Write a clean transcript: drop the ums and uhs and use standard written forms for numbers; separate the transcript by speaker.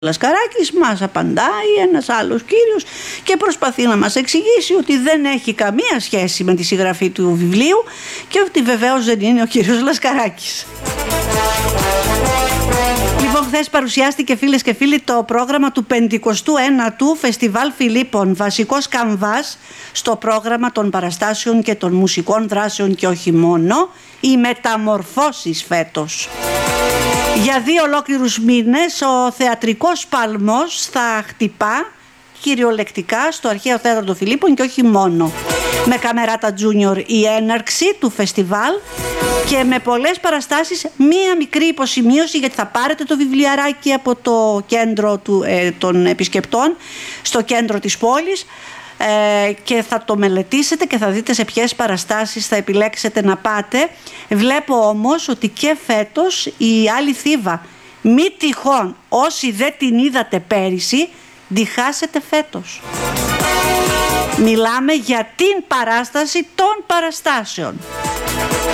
Speaker 1: Λασκαράκης μας απαντάει ένας άλλος κύριος και προσπαθεί να μας εξηγήσει ότι δεν έχει καμία σχέση με τη συγγραφή του βιβλίου και ότι βεβαίως δεν είναι ο κύριος Λασκαράκης. Λοιπόν, χθες παρουσιάστηκε, φίλες και φίλοι, το πρόγραμμα του 59ου Φεστιβάλ Φιλίππων, βασικός καμβάς στο πρόγραμμα των παραστάσεων και των μουσικών δράσεων και όχι μόνο, οι μεταμορφώσεις φέτος. Για 2 ολόκληρους μήνες ο θεατρικός παλμός θα χτυπά κυριολεκτικά στο αρχαίο θέατρο των Φιλίππων και όχι μόνο. Με Καμεράτα Τζούνιορ η έναρξη του φεστιβάλ και με πολλές παραστάσεις. Μία μικρή υποσημείωση, γιατί θα πάρετε το βιβλιαράκι από το κέντρο των επισκεπτών στο κέντρο της πόλης και θα το μελετήσετε και θα δείτε σε ποιες παραστάσεις θα επιλέξετε να πάτε. Βλέπω όμως ότι και φέτος η Άλλη Θήβα, μη τυχόν όσοι δεν την είδατε πέρυσι, τη χάσετε φέτος. Μιλάμε για την παράσταση των παραστάσεων.